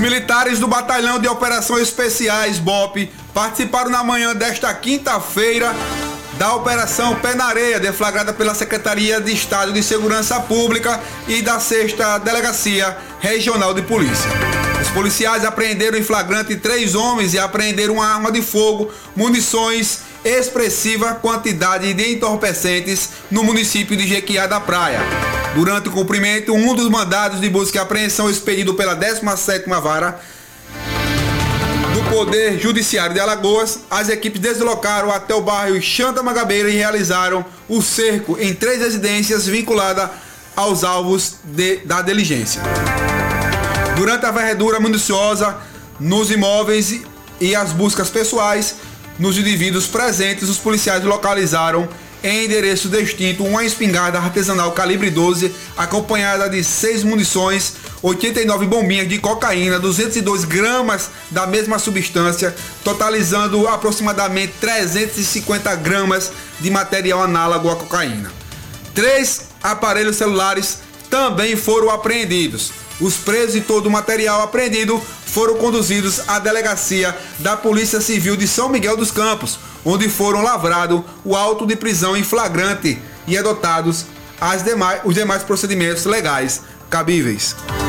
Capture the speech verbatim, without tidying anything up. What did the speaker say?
militares do Batalhão de Operações Especiais, B O P, participaram na manhã desta quinta-feira da Operação Pé na Areia, deflagrada pela Secretaria de Estado de Segurança Pública e da sexta Delegacia Regional de Polícia. Os policiais apreenderam em flagrante três homens e apreenderam uma arma de fogo, munições, expressiva quantidade de entorpecentes no município de Jequiá da Praia. Durante o cumprimento, um dos mandados de busca e apreensão expedido pela décima sétima Vara do Poder Judiciário de Alagoas, as equipes deslocaram até o bairro Xanta Mangabeira e realizaram o cerco em três residências vinculadas aos alvos de, da diligência. Durante a varredura minuciosa nos imóveis e as buscas pessoais nos indivíduos presentes, os policiais localizaram em endereço distinto uma espingarda artesanal calibre doze, acompanhada de seis munições, oitenta e nove bombinhas de cocaína, duzentos e dois gramas da mesma substância, totalizando aproximadamente trezentos e cinquenta gramas de material análogo à cocaína. Três aparelhos celulares também foram apreendidos. Os presos e todo o material apreendido foram conduzidos à delegacia da Polícia Civil de São Miguel dos Campos, onde foram lavrados o auto de prisão em flagrante e adotados as demais, os demais procedimentos legais cabíveis.